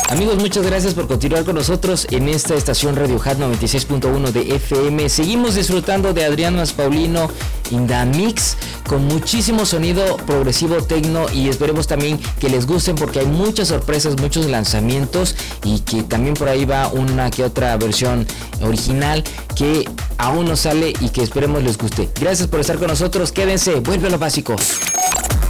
Amigos, muchas gracias por continuar con nosotros en esta estación Radio Hat 96.1 de FM. Seguimos disfrutando de Adrián Mas Paulino in the Mix, con muchísimo sonido progresivo tecno, y esperemos también que les gusten porque hay muchas sorpresas, muchos lanzamientos, y que también por ahí va una que otra versión original que aún no sale y que esperemos les guste. Gracias por estar con nosotros, quédense, vuelve a lo básico.